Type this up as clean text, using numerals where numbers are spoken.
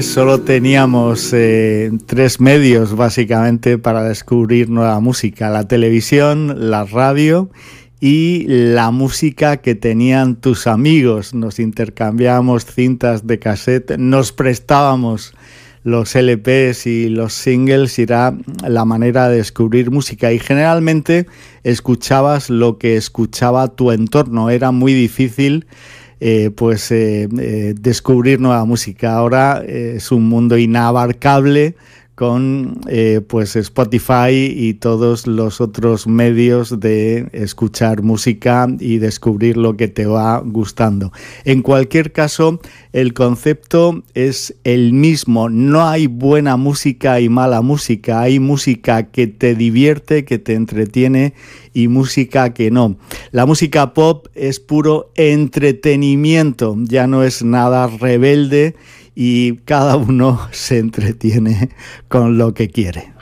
Solo teníamos tres medios básicamente para descubrir nueva música: la televisión, la radio y la música que tenían tus amigos. Nos intercambiábamos cintas de cassette, nos prestábamos los LPs y los singles, y era la manera de descubrir música, y generalmente escuchabas lo que escuchaba tu entorno. Era muy difícil descubrir nueva música. Ahora es un mundo inabarcable con Spotify y todos los otros medios de escuchar música y descubrir lo que te va gustando. En cualquier caso, el concepto es el mismo. No hay buena música y mala música. Hay música que te divierte, que te entretiene, y música que no. La música pop es puro entretenimiento, ya no es nada rebelde, y cada uno se entretiene con lo que quiere.